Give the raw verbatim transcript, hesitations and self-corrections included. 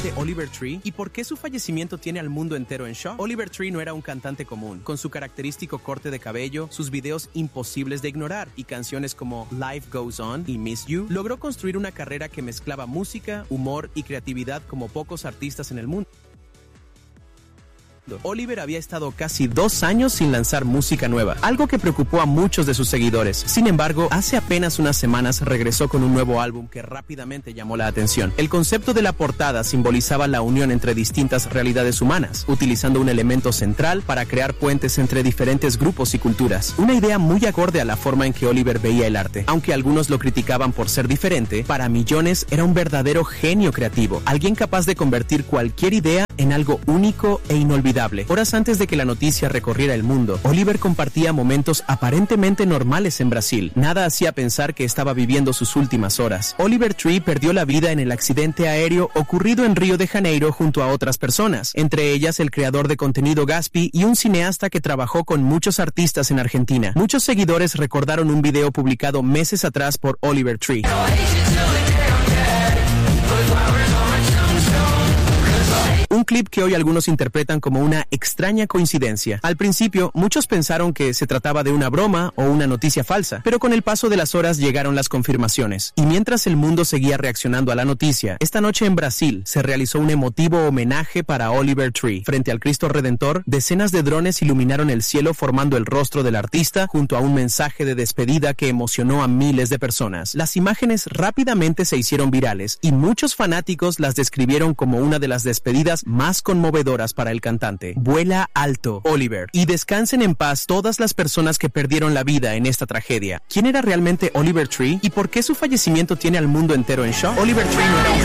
realmente Oliver Tree? ¿Y por qué su fallecimiento tiene al mundo entero en shock? Oliver Tree no era un cantante común. Con su característico corte de cabello, sus videos imposibles de ignorar y canciones como Life Goes On y Miss You, logró construir una carrera que mezclaba música, humor y creatividad como pocos artistas en el mundo. Oliver había estado casi dos años sin lanzar música nueva, algo que preocupó a muchos de sus seguidores. Sin embargo, hace apenas unas semanas regresó con un nuevo álbum que rápidamente llamó la atención. El concepto de la portada simbolizaba la unión entre distintas realidades humanas, utilizando un elemento central para crear puentes entre diferentes grupos y culturas. Una idea muy acorde a la forma en que Oliver veía el arte. Aunque algunos lo criticaban por ser diferente, para millones era un verdadero genio creativo, alguien capaz de convertir cualquier idea en algo único e inolvidable. Horas antes de que la noticia recorriera el mundo, Oliver compartía momentos aparentemente normales en Brasil. Nada hacía pensar que estaba viviendo sus últimas horas. Oliver Tree perdió la vida en el accidente aéreo ocurrido en Río de Janeiro junto a otras personas, entre ellas el creador de contenido Gaspi y un cineasta que trabajó con muchos artistas en Argentina. Muchos seguidores recordaron un video publicado meses atrás por Oliver Tree. Un clip que hoy algunos interpretan como una extraña coincidencia. Al principio, muchos pensaron que se trataba de una broma o una noticia falsa, pero con el paso de las horas llegaron las confirmaciones. Y mientras el mundo seguía reaccionando a la noticia, esta noche en Brasil se realizó un emotivo homenaje para Oliver Tree. Frente al Cristo Redentor, decenas de drones iluminaron el cielo formando el rostro del artista junto a un mensaje de despedida que emocionó a miles de personas. Las imágenes rápidamente se hicieron virales y muchos fanáticos las describieron como una de las despedidas más conmovedoras para el cantante. Vuela alto, Oliver, y descansen en paz todas las personas que perdieron la vida en esta tragedia. ¿Quién era realmente Oliver Tree y por qué su fallecimiento tiene al mundo entero en shock? Oliver Tree no era un